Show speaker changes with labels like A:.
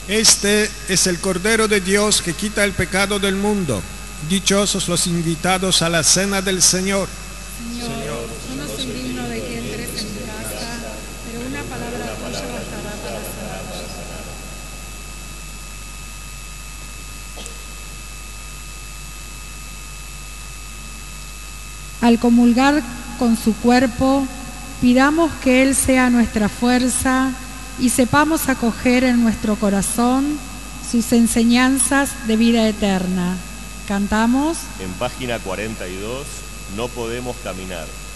A: Este es el Cordero de Dios que quita el pecado del mundo. Dichosos los invitados a la cena del Señor.
B: Señor, yo no soy digno de que entres en mi casa, pero una palabra tuya bastará para sanarme. Al comulgar con su cuerpo, pidamos que Él sea nuestra fuerza y sepamos acoger en nuestro corazón sus enseñanzas de vida eterna. Cantamos.
C: En página 42, no podemos caminar.